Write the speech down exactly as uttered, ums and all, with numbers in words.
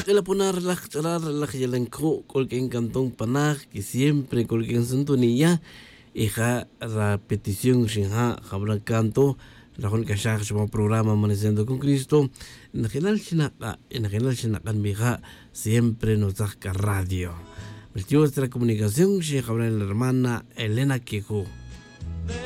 que la poner relaj, relaj, yalenko, colquen cantón panaj, que siempre colquen sintonía, y ja repetición, shinja, jabra canto, la con kashak, como programa Amaneciendo con Cristo, en general chinaka, en general chinakan mija, siempre nos da radio. El tío de la comunicación, shinja, la hermana Elena Quejo.